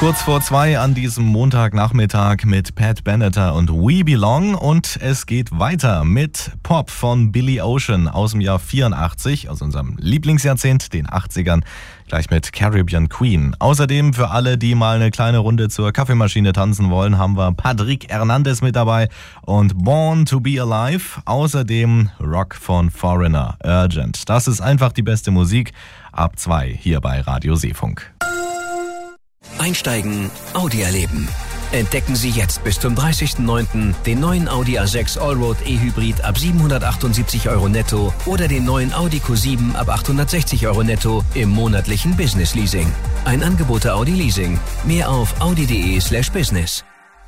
Kurz vor 2 an diesem Montagnachmittag mit Pat Benatar und We Belong. Und es geht weiter mit Pop von Billy Ocean aus dem Jahr 84, aus unserem Lieblingsjahrzehnt, den 80ern, gleich mit Caribbean Queen. Außerdem für alle, die mal eine kleine Runde zur Kaffeemaschine tanzen wollen, haben wir Patrick Hernandez mit dabei und Born to be Alive. Außerdem Rock von Foreigner, Urgent. Das ist einfach die beste Musik. Ab 2 hier bei Radio Seefunk. Einsteigen, Audi erleben. Entdecken Sie jetzt bis zum 30.09. den neuen Audi A6 Allroad E-Hybrid ab 778 € netto oder den neuen Audi Q7 ab 860 € netto im monatlichen Business Leasing. Ein Angebot der Audi Leasing. Mehr auf audi.de/business.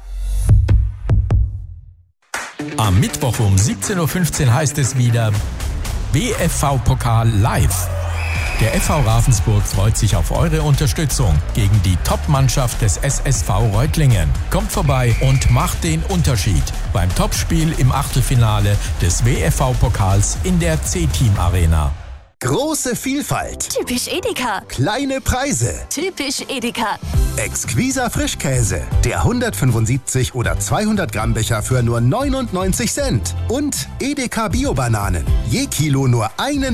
Am Mittwoch um 17.15 Uhr heißt es wieder BFV-Pokal live. Der FV Ravensburg freut sich auf eure Unterstützung gegen die Top-Mannschaft des SSV Reutlingen. Kommt vorbei und macht den Unterschied beim Topspiel im Achtelfinale des WFV-Pokals in der C-Team Arena. Große Vielfalt. Typisch Edeka. Kleine Preise. Typisch Edeka. Exquiser Frischkäse. Der 175 oder 200 Gramm Becher für nur 99 Cent. Und Edeka Bio-Bananen. Je Kilo nur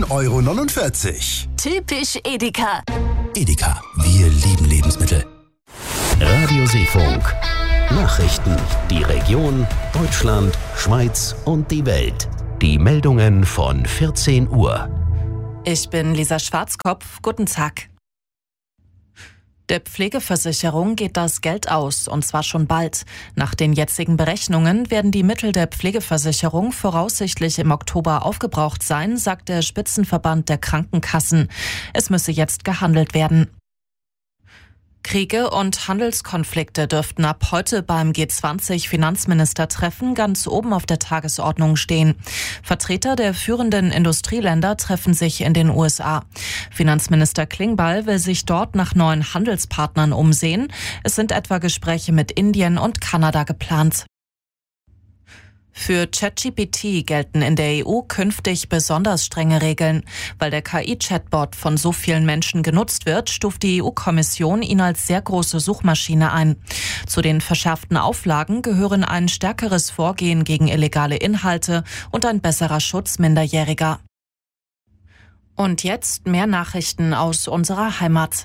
1,49 €. Typisch Edeka. Edeka, wir lieben Lebensmittel. Radio Seefunk. Nachrichten. Die Region, Deutschland, Schweiz und die Welt. Die Meldungen von 14 Uhr. Ich bin Lisa Schwarzkopf. Guten Tag. Der Pflegeversicherung geht das Geld aus, und zwar schon bald. Nach den jetzigen Berechnungen werden die Mittel der Pflegeversicherung voraussichtlich im Oktober aufgebraucht sein, sagt der Spitzenverband der Krankenkassen. Es müsse jetzt gehandelt werden. Kriege und Handelskonflikte dürften ab heute beim G20-Finanzministertreffen ganz oben auf der Tagesordnung stehen. Vertreter der führenden Industrieländer treffen sich in den USA. Finanzminister Klingbeil will sich dort nach neuen Handelspartnern umsehen. Es sind etwa Gespräche mit Indien und Kanada geplant. Für ChatGPT gelten in der EU künftig besonders strenge Regeln. Weil der KI-Chatbot von so vielen Menschen genutzt wird, stuft die EU-Kommission ihn als sehr große Suchmaschine ein. Zu den verschärften Auflagen gehören ein stärkeres Vorgehen gegen illegale Inhalte und ein besserer Schutz Minderjähriger. Und jetzt mehr Nachrichten aus unserer Heimat.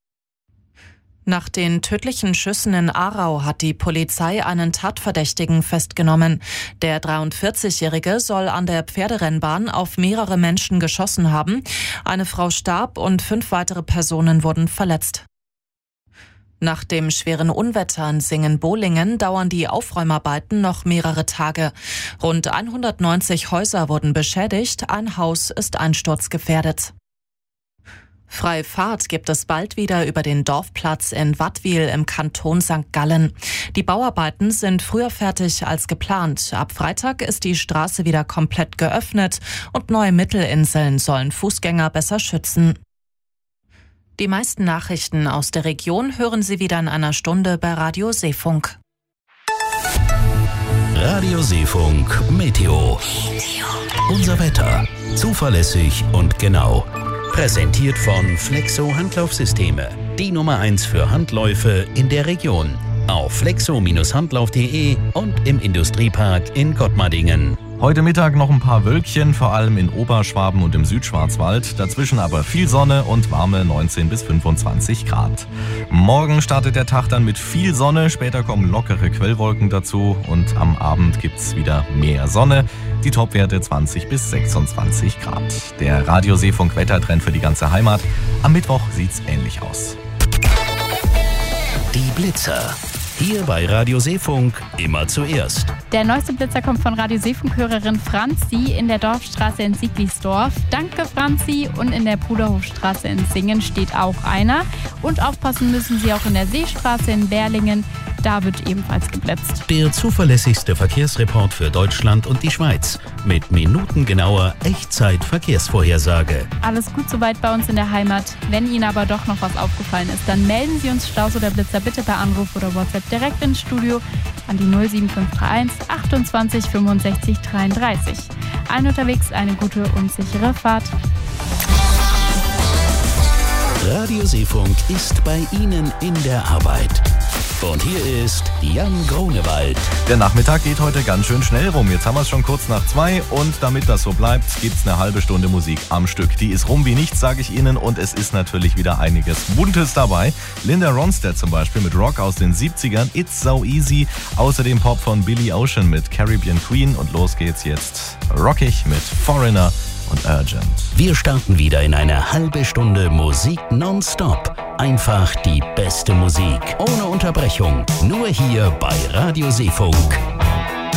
Nach den tödlichen Schüssen in Aarau hat die Polizei einen Tatverdächtigen festgenommen. Der 43-Jährige soll an der Pferderennbahn auf mehrere Menschen geschossen haben. Eine Frau starb und 5 weitere Personen wurden verletzt. Nach dem schweren Unwetter in Singen-Bohlingen dauern die Aufräumarbeiten noch mehrere Tage. Rund 190 Häuser wurden beschädigt, ein Haus ist einsturzgefährdet. Freie Fahrt gibt es bald wieder über den Dorfplatz in Wattwil im Kanton St. Gallen. Die Bauarbeiten sind früher fertig als geplant. Ab Freitag ist die Straße wieder komplett geöffnet und neue Mittelinseln sollen Fußgänger besser schützen. Die meisten Nachrichten aus der Region hören Sie wieder in einer Stunde bei Radio Seefunk. Radio Seefunk Meteo. Unser Wetter. Zuverlässig und genau. Präsentiert von Flexo Handlaufsysteme. Die Nummer 1 für Handläufe in der Region. Auf flexo-handlauf.de und im Industriepark in Gottmardingen. Heute Mittag noch ein paar Wölkchen, vor allem in Oberschwaben und im Südschwarzwald. Dazwischen aber viel Sonne und warme 19 bis 25 Grad. Morgen startet der Tag dann mit viel Sonne, später kommen lockere Quellwolken dazu und am Abend gibt's wieder mehr Sonne. Die Topwerte 20 bis 26 Grad. Der Radio Seefunk Wettertrend für die ganze Heimat. Am Mittwoch sieht's ähnlich aus. Die Blitzer. Hier bei Radio Seefunk immer zuerst. Der neueste Blitzer kommt von Radio Seefunk-Hörerin Franzi in der Dorfstraße in Sieglisdorf. Danke, Franzi. Und in der Bruderhofstraße in Singen steht auch einer. Und aufpassen müssen Sie auch in der Seestraße in Berlingen. Da wird ebenfalls geblitzt. Der zuverlässigste Verkehrsreport für Deutschland und die Schweiz. Mit minutengenauer Echtzeit-Verkehrsvorhersage. Alles gut soweit bei uns in der Heimat. Wenn Ihnen aber doch noch was aufgefallen ist, dann melden Sie uns Staus oder Blitzer bitte per Anruf oder WhatsApp direkt ins Studio an die 07531 28 65 33. Allen unterwegs eine gute und sichere Fahrt. Radio Seefunk ist bei Ihnen in der Arbeit. Und hier ist Jan Grunewald. Der Nachmittag geht heute ganz schön schnell rum. Jetzt haben wir es schon kurz nach 2 und damit das so bleibt, gibt's eine halbe Stunde Musik am Stück. Die ist rum wie nichts, sage ich Ihnen, und es ist natürlich wieder einiges Buntes dabei. Linda Ronstadt zum Beispiel mit Rock aus den 70ern, It's So Easy, außerdem Pop von Billy Ocean mit Caribbean Queen und los geht's jetzt rockig mit Foreigner und Urgent. Wir starten wieder in eine halbe Stunde Musik nonstop. Einfach die beste Musik, ohne Unterbrechung, nur hier bei Radio Seefunk.